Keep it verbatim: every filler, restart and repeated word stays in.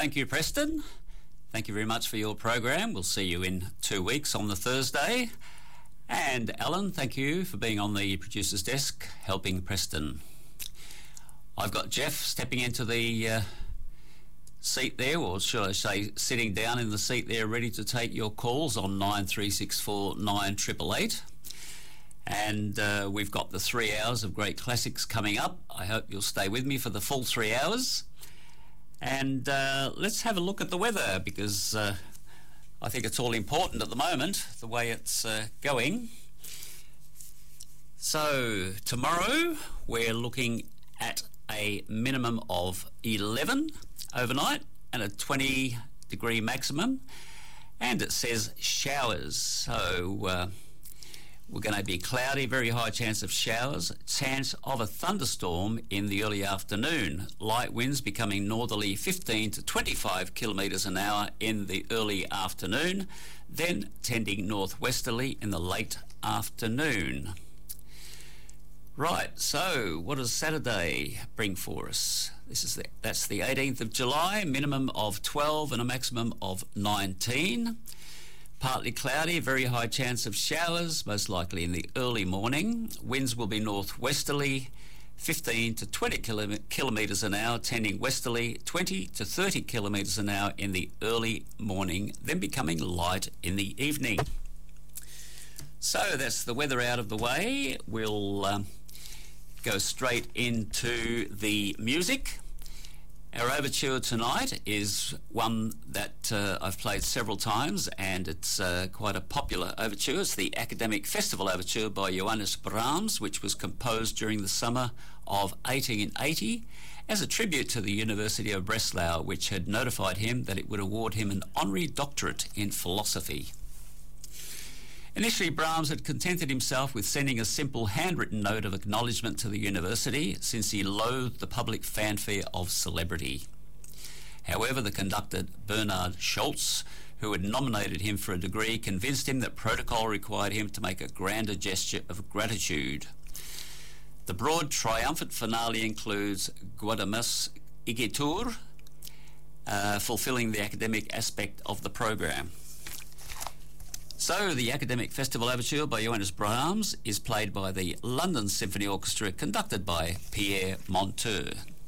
Thank you, Preston. Thank you very much for your program. We'll see you in two weeks on the Thursday. And Alan, thank you for being on the producer's desk, helping Preston. I've got Jeff stepping into the uh, seat there, or should I say sitting down in the seat there, ready to take your calls on nine three six four nine eight eight eight. And uh, we've got the three hours of great classics coming up. I hope you'll stay with me for the full three hours. And uh, let's have a look at the weather, because uh, I think it's all important at the moment, the way it's uh, going. So tomorrow we're looking at a minimum of eleven overnight and a twenty degree maximum, and it says showers. So uh, we're going to be cloudy, very high chance of showers, chance of a thunderstorm in the early afternoon. Light winds becoming northerly fifteen to twenty-five kilometres an hour in the early afternoon, then tending northwesterly in the late afternoon. Right, so what does Saturday bring for us? This is the, that's the eighteenth of July, minimum of twelve and a maximum of nineteen. Partly cloudy, very high chance of showers, most likely in the early morning. Winds will be northwesterly, fifteen to twenty kilometres an hour, tending westerly, twenty to thirty kilometres an hour in the early morning, then becoming light in the evening. So that's the weather out of the way. We'll um, go straight into the music. Our overture tonight is one that uh, I've played several times, and it's uh, quite a popular overture. It's the Academic Festival Overture by Johannes Brahms, which was composed during the summer of eighteen eighty as a tribute to the University of Breslau, which had notified him that it would award him an honorary doctorate in philosophy. Initially, Brahms had contented himself with sending a simple handwritten note of acknowledgement to the university, since he loathed the public fanfare of celebrity. However, the conductor Bernhard Schultz, who had nominated him for a degree, convinced him that protocol required him to make a grander gesture of gratitude. The broad triumphant finale includes Gaudeamus Igitur, uh, fulfilling the academic aspect of the program. So, the Academic Festival Overture by Johannes Brahms is played by the London Symphony Orchestra, conducted by Pierre Monteux.